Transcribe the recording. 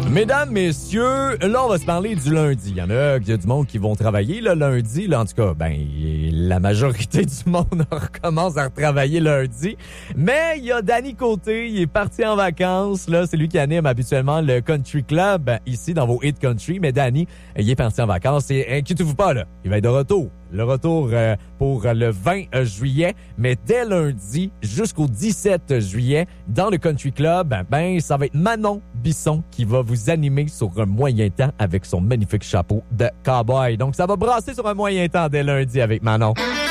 Mesdames, messieurs, là, on va se parler du lundi. Il y a du monde qui vont travailler le lundi. Là, en tout cas, la majorité du monde recommence à retravailler lundi. Mais il y a Danny Côté, il est parti en vacances. Là, c'est lui qui anime habituellement le Country Club ici dans vos hits country. Mais Danny, il est parti en vacances et inquiétez-vous pas, là, il va être de retour. Le retour pour le 20 juillet, mais dès lundi jusqu'au 17 juillet, dans le Country Club, ça va être Manon Bisson qui va vous animer sur un moyen temps avec son magnifique chapeau de cowboy. Donc, ça va brasser sur un moyen temps dès lundi avec Manon.